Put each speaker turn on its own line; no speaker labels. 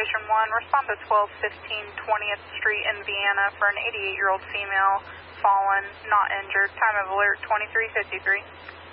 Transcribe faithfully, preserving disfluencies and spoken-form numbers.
Station one, respond to twelve fifteen twentieth Street in Vienna for an eighty-eight-year-old female fallen, not injured. Time of alert twenty-three fifty-three.